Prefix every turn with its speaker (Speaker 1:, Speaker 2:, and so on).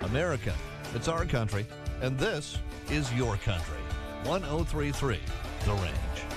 Speaker 1: America. It's our country, and this is your country. 1033 The Range.